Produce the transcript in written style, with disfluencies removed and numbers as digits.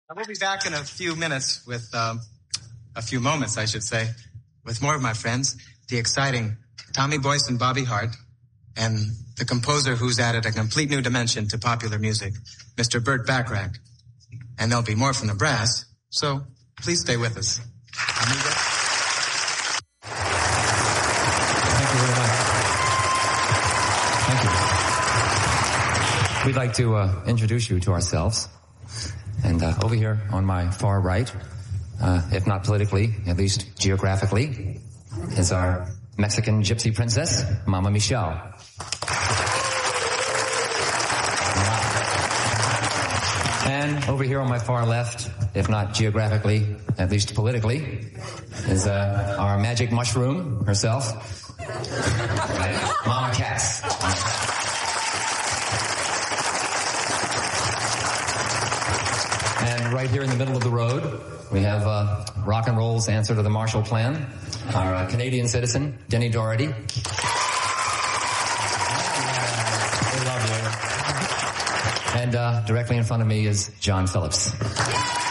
I will be back in a few minutes with, a few moments, I should say, with more of my friends, the exciting Tommy Boyce and Bobby Hart, and the composer who's added a complete new dimension to popular music, Mr. Burt Bacharach. And there'll be more from the brass, so please stay with us. Amiga. Thank you very much. Thank you. We'd like to introduce you to ourselves. And over here on my far right, if not politically, at least geographically, is our Mexican gypsy princess, Mama Michelle. And over here on my far left, if not geographically, at least politically, is our magic mushroom herself, Mama Cass. And right here in the middle of the road, we have rock and roll's answer to the Marshall Plan, our Canadian citizen, Denny Doherty. We love you. And directly in front of me is John Phillips.